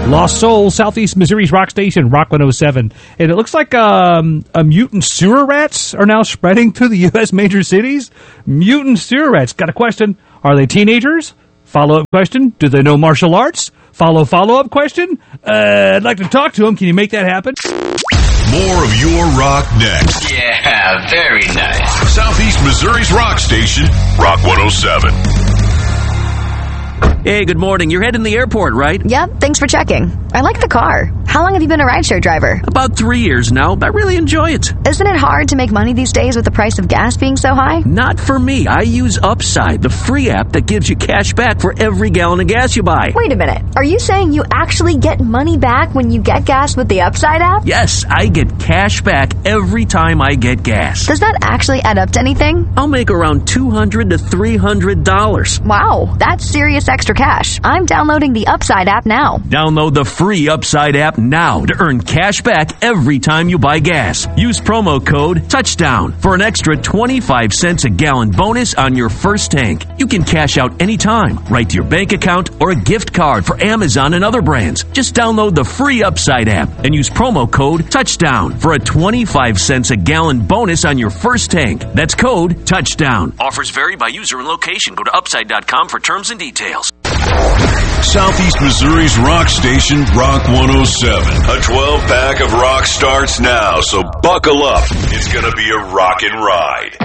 Lost Soul, Southeast Missouri's rock station, Rock 107. And it looks like mutant sewer rats are now spreading to the U.S. major cities. Mutant sewer rats. Got a question. Are they teenagers? Follow-up question. Do they know martial arts? Follow-up question. I'd like to talk to them. Can you make that happen? More of your rock next. Yeah, very nice. Southeast Missouri's rock station, Rock 107. Hey, good morning. You're heading to the airport, right? Yep, thanks for checking. I like the car. How long have you been a rideshare driver? About 3 years now, but I really enjoy it. Isn't it hard to make money these days with the price of gas being so high? Not for me. I use Upside, the free app that gives you cash back for every gallon of gas you buy. Wait a minute. Are you saying you actually get money back when you get gas with the Upside app? Yes, I get cash back every time I get gas. Does that actually add up to anything? I'll make around $200 to $300. Wow, that's serious extra cash. I'm downloading the Upside app now. Download the free Upside app now to earn cash back every time you buy gas. Use promo code TOUCHDOWN for an extra 25 cents a gallon bonus on your first tank. You can cash out anytime, right to your bank account or a gift card for Amazon and other brands. Just download the free Upside app and use promo code TOUCHDOWN for a 25 cents a gallon bonus on your first tank. That's code TOUCHDOWN. Offers vary by user and location. Go to upside.com for terms and details. Southeast Missouri's rock station, Rock 107. A 12-pack of rock starts now, so buckle up. It's going to be a rockin' ride.